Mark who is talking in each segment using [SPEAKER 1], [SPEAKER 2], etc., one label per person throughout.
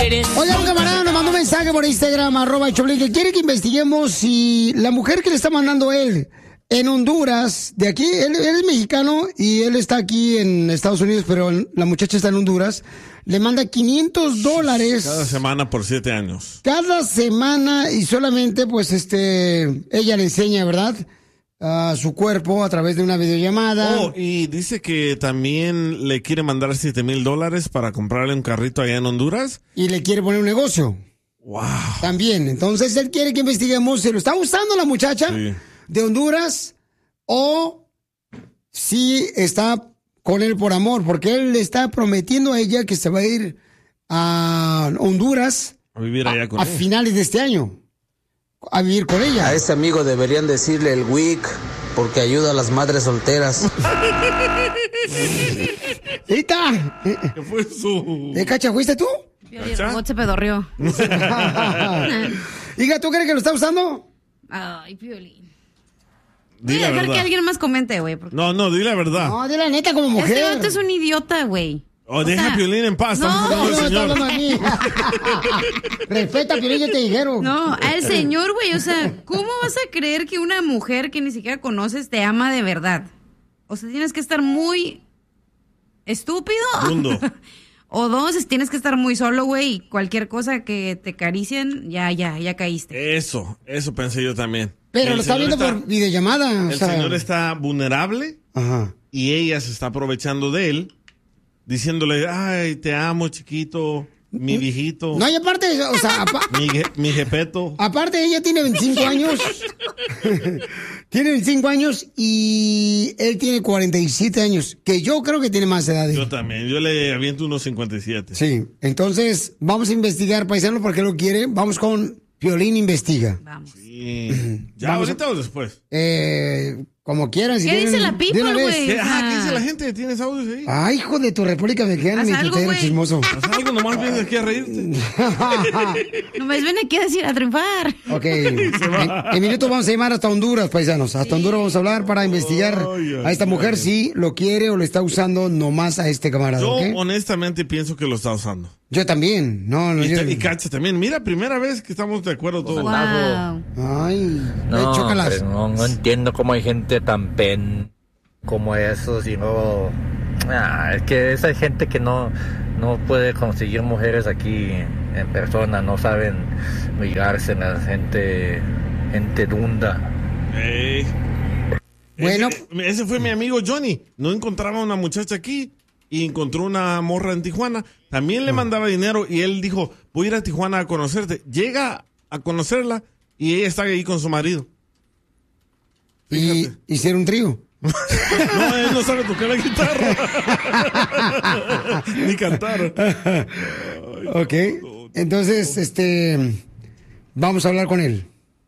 [SPEAKER 1] Oiga, un camarada nos mandó un mensaje por Instagram, @Choplin, que quiere que investiguemos si la mujer que le está mandando él en Honduras, de aquí, él es mexicano y él está aquí en Estados Unidos, pero la muchacha está en Honduras, le manda $500.
[SPEAKER 2] Cada semana por 7 años.
[SPEAKER 1] Cada semana y solamente, pues, ella le enseña, ¿verdad?, a su cuerpo a través de una videollamada.
[SPEAKER 2] Oh, y dice que también le quiere mandar $7,000 para comprarle un carrito allá en Honduras.
[SPEAKER 1] Y le quiere poner un negocio.
[SPEAKER 2] Wow.
[SPEAKER 1] También. Entonces él quiere que investiguemos si lo está usando la muchacha de Honduras o si está con él por amor, porque él le está prometiendo a ella que se va a ir a Honduras
[SPEAKER 2] a vivir allá con
[SPEAKER 1] a
[SPEAKER 2] él.
[SPEAKER 1] finales de este año. A vivir con ella.
[SPEAKER 3] A ese amigo deberían decirle el WIC porque ayuda a las madres solteras.
[SPEAKER 1] ¡Ita!
[SPEAKER 2] ¿Qué fue eso?
[SPEAKER 1] Cacha, fuiste tú?
[SPEAKER 4] El robot se pedorrió.
[SPEAKER 1] Hija, ¿tú crees que lo está usando?
[SPEAKER 4] Ay, Piolín.
[SPEAKER 2] Di
[SPEAKER 4] Voy a
[SPEAKER 2] la
[SPEAKER 4] dejar
[SPEAKER 2] verdad.
[SPEAKER 4] que alguien más comente, güey. Porque
[SPEAKER 2] No, di la verdad.
[SPEAKER 1] No, di la neta como mujer.
[SPEAKER 4] este vato es un idiota, güey.
[SPEAKER 2] Deja a Piolín en paz. Estamos hablando del señor.
[SPEAKER 1] hablando a mí. Respeta, Piolín, ya te dijeron.
[SPEAKER 4] No, al señor, güey, o sea, ¿cómo vas a creer que una mujer que ni siquiera conoces te ama de verdad? O sea, tienes que estar muy estúpido.
[SPEAKER 2] Mundo.
[SPEAKER 4] O dos, tienes que estar muy solo, güey, y cualquier cosa que te acaricien, ya caíste.
[SPEAKER 2] Eso pensé yo también.
[SPEAKER 1] Pero
[SPEAKER 2] El
[SPEAKER 1] lo está
[SPEAKER 2] señor
[SPEAKER 1] viendo por videollamada.
[SPEAKER 2] El señor está vulnerable.
[SPEAKER 1] Ajá.
[SPEAKER 2] Y ella se está aprovechando de él, diciéndole, ay, te amo, chiquito, mi viejito.
[SPEAKER 1] No, y aparte, o sea,
[SPEAKER 2] mi jepeto.
[SPEAKER 1] aparte ella tiene 25 años. Tiene 25 años y él tiene 47 años, que yo creo que tiene más edad.
[SPEAKER 2] Yo también, yo le aviento unos 57.
[SPEAKER 1] Sí, entonces vamos a investigar, paisano, porque lo quiere. Vamos con Piolín Investiga.
[SPEAKER 4] Vamos.
[SPEAKER 2] Sí. ¿Ya
[SPEAKER 1] Vamos
[SPEAKER 2] ahorita o después?
[SPEAKER 1] Como quieran. Si
[SPEAKER 4] ¿Qué
[SPEAKER 1] quieren,
[SPEAKER 4] dice la
[SPEAKER 1] de
[SPEAKER 4] people,
[SPEAKER 1] una vez.
[SPEAKER 4] güey?
[SPEAKER 2] ¿Qué dice la gente? ¿Tienes audios ahí?
[SPEAKER 1] Ay, hijo de tu República Mexicana,
[SPEAKER 4] Haz
[SPEAKER 1] mi
[SPEAKER 4] algo,
[SPEAKER 1] tutero
[SPEAKER 4] güey.
[SPEAKER 1] chismoso.
[SPEAKER 2] Haz algo, nomás vienes aquí a reírte.
[SPEAKER 4] Nomás ven aquí a decir, a triunfar.
[SPEAKER 1] Ok, en minutos vamos a llamar hasta Honduras, paisanos. Hasta Honduras vamos a hablar para investigar a esta mujer si lo quiere o le está usando nomás a este camarada.
[SPEAKER 2] Yo
[SPEAKER 1] ¿ok?
[SPEAKER 2] honestamente pienso que lo está usando.
[SPEAKER 1] Yo también. No,
[SPEAKER 2] Y Cacha también. Mira, primera vez que estamos de acuerdo todos.
[SPEAKER 4] Wow.
[SPEAKER 1] Ay,
[SPEAKER 5] No,
[SPEAKER 1] chócalas.
[SPEAKER 5] pero no entiendo cómo hay gente tan como eso, sino es que esa gente que no puede conseguir mujeres aquí en persona, no saben ligarse, la gente dunda.
[SPEAKER 1] Bueno,
[SPEAKER 2] ese fue mi amigo Johnny. No encontraba una muchacha aquí y encontró una morra en Tijuana. También le mandaba dinero y él dijo, voy a ir a Tijuana a conocerte. Llega a conocerla y ella está ahí con su marido.
[SPEAKER 1] y hicieron un trío.
[SPEAKER 2] No, él no sabe tocar la guitarra. Ni cantar.
[SPEAKER 1] Ok, entonces, vamos a hablar con él.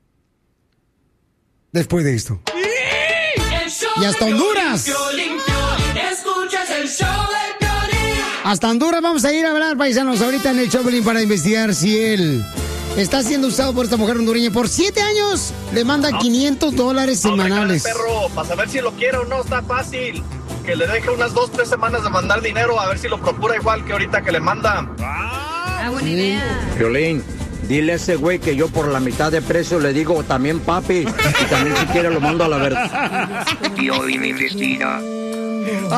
[SPEAKER 1] Después de esto. Y hasta Honduras.
[SPEAKER 6] Escuchas el show de Piolín.
[SPEAKER 1] Hasta Honduras vamos a ir a hablar, paisanos, ahorita en el Choplin para investigar si él está siendo usado por esta mujer hondureña. Por 7 años le manda $500 semanales.
[SPEAKER 7] Perro, para saber si lo quiere o no, está fácil. Que le deje unas 2-3 semanas de mandar dinero, a ver si lo procura igual que ahorita que le manda.
[SPEAKER 4] Buena idea.
[SPEAKER 8] Piolín, dile a ese güey que yo por la mitad de precio le digo también papi. Y también si quiere lo mando a la verdad.
[SPEAKER 9] Piolín Investiga.